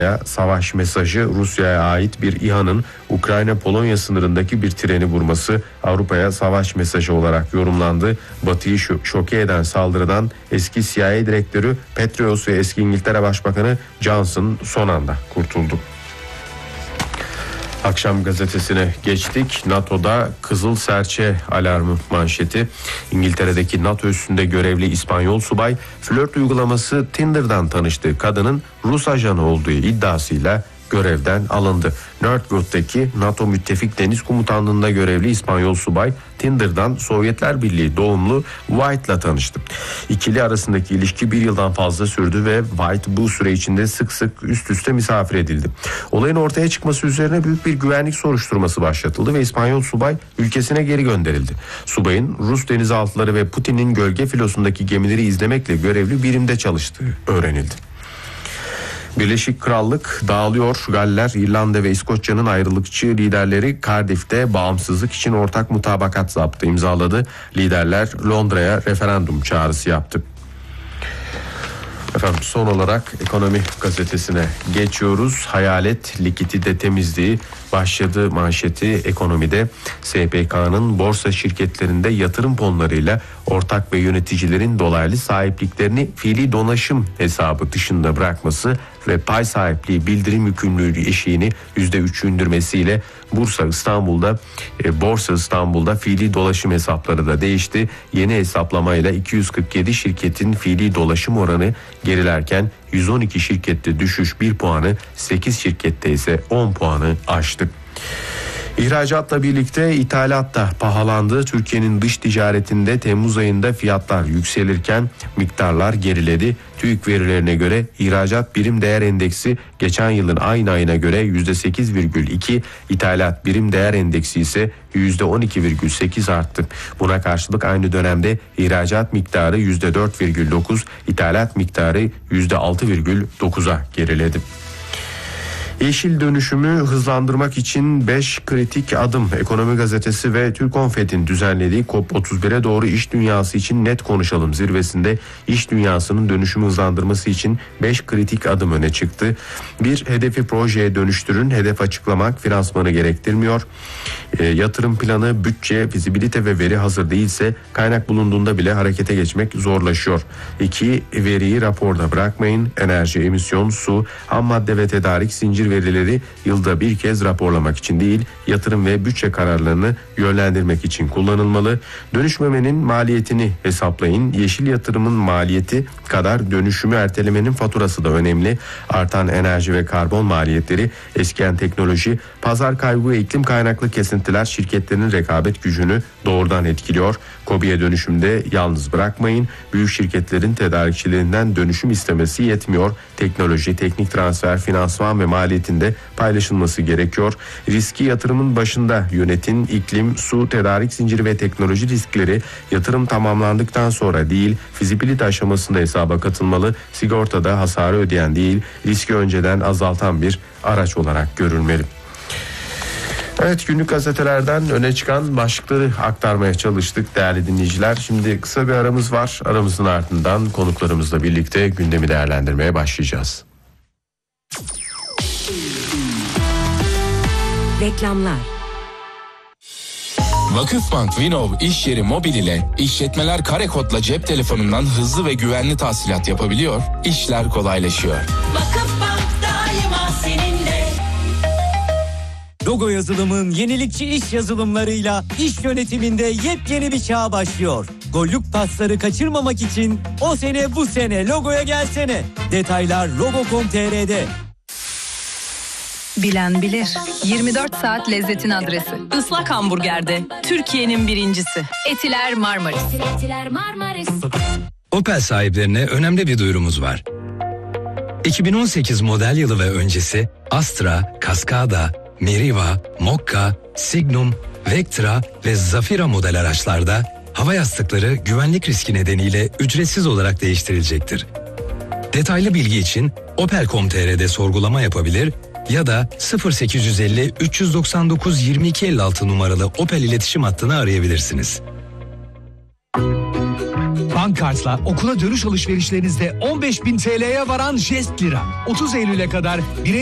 Savaş mesajı. Rusya'ya ait bir İHA'nın Ukrayna-Polonya sınırındaki bir treni vurması Avrupa'ya savaş mesajı olarak yorumlandı. Batı'yı şoke eden saldırıdan eski CIA direktörü Petraeus ve eski İngiltere Başbakanı Johnson son anda kurtuldu. Akşam gazetesine geçtik. NATO'da Kızıl Serçe alarmı manşeti. İngiltere'deki NATO üssünde görevli İspanyol subay flört uygulaması Tinder'dan tanıştığı kadının Rus ajanı olduğu iddiasıyla görevden alındı. Nordwood'daki NATO Müttefik Deniz Komutanlığı'nda görevli İspanyol subay Tinder'dan Sovyetler Birliği doğumlu White'la tanıştı. İkili arasındaki ilişki bir yıldan fazla sürdü ve White bu süre içinde sık sık üst üste misafir edildi. Olayın ortaya çıkması üzerine büyük bir güvenlik soruşturması başlatıldı ve İspanyol subay ülkesine geri gönderildi. Subayın Rus denizaltıları ve Putin'in gölge filosundaki gemileri izlemekle görevli birimde çalıştığı öğrenildi. Birleşik Krallık dağılıyor. Galler, İrlanda ve İskoçya'nın ayrılıkçı liderleri Cardiff'te bağımsızlık için ortak mutabakat zaptı imzaladı. Liderler Londra'ya referandum çağrısı yaptı. Efendim son olarak Ekonomi gazetesine geçiyoruz. Hayalet likidite temizliği başladı manşeti ekonomide. SPK'nın borsa şirketlerinde yatırım fonlarıyla ortak ve yöneticilerin dolaylı sahipliklerini fiili dolaşım hesabı dışında bırakması ve pay sahipliği bildirim yükümlülüğü eşiğini %3 indirmesiyle Borsa İstanbul'da fiili dolaşım hesapları da değişti. Yeni hesaplamayla 247 şirketin fiili dolaşım oranı gerilerken 112 şirkette düşüş 1 puanı, 8 şirkette ise 10 puanı aştı. İhracatla birlikte ithalat da pahalandı. Türkiye'nin dış ticaretinde Temmuz ayında fiyatlar yükselirken miktarlar geriledi. TÜİK verilerine göre ihracat birim değer endeksi geçen yılın aynı ayına göre %8,2, ithalat birim değer endeksi ise %12,8 arttı. Buna karşılık aynı dönemde ihracat miktarı %4,9, ithalat miktarı %6,9'a geriledi. Yeşil dönüşümü hızlandırmak için 5 kritik adım. Ekonomi gazetesi ve Türkonfet'in düzenlediği COP31'e doğru iş dünyası için net konuşalım zirvesinde iş dünyasının dönüşümü hızlandırması için 5 kritik adım öne çıktı. Bir, hedefi projeye dönüştürün. Hedef açıklamak finansmanı gerektirmiyor. Yatırım planı, bütçe, fizibilite ve veri hazır değilse kaynak bulunduğunda bile harekete geçmek zorlaşıyor. 2, veriyi raporda bırakmayın. Enerji, emisyon, su, ham madde ve tedarik zincir verileri yılda bir kez raporlamak için değil, yatırım ve bütçe kararlarını yönlendirmek için kullanılmalı. Dönüşmemenin maliyetini hesaplayın. Yeşil yatırımın maliyeti kadar dönüşümü ertelemenin faturası da önemli. Artan enerji ve karbon maliyetleri, eskiyen teknoloji, pazar kaybı ve iklim kaynaklı kesintiler şirketlerin rekabet gücünü doğrudan etkiliyor. KOBİ'ye dönüşümde yalnız bırakmayın. Büyük şirketlerin tedarikçilerinden dönüşüm istemesi yetmiyor. Teknoloji, teknik transfer, finansman ve maliyetinde paylaşılması gerekiyor. Riski yatırımın başında yönetin. İklim, su, tedarik zinciri ve teknoloji riskleri yatırım tamamlandıktan sonra değil, fizibilite aşamasında hesaba katılmalı. Sigortada hasarı ödeyen değil, riski önceden azaltan bir araç olarak görülmeli. Evet, günlük gazetelerden öne çıkan başlıkları aktarmaya çalıştık değerli dinleyiciler. Şimdi kısa bir aramız var. Aramızın ardından konuklarımızla birlikte gündemi değerlendirmeye başlayacağız. Reklamlar. Vakıfbank Vinov iş yeri mobil ile işletmeler kare kodla cep telefonundan hızlı ve güvenli tahsilat yapabiliyor, işler kolaylaşıyor. Vakıfbank daima seninle. Logo yazılımın yenilikçi iş yazılımlarıyla iş yönetiminde yepyeni bir çağ başlıyor. Gollük pasları kaçırmamak için o sene bu sene logoya gelsene. Detaylar logo.com.tr'de. Bilen bilir. 24 saat lezzetin adresi. Islak hamburgerde Türkiye'nin birincisi. Etiler Marmaris. Etiler Marmaris. Opel sahiplerine önemli bir duyurumuz var. 2018 model yılı ve öncesi Astra, Cascada, Meriva, Mokka, Signum, Vectra ve Zafira model araçlarda hava yastıkları güvenlik riski nedeniyle ücretsiz olarak değiştirilecektir. Detaylı bilgi için opel.com.tr'de sorgulama yapabilir ya da 0850 399 2256 numaralı Opel iletişim hattını arayabilirsiniz. Bankkart'la okula dönüş alışverişlerinizde 15.000 TL'ye varan jest lira. 30 Eylül'e kadar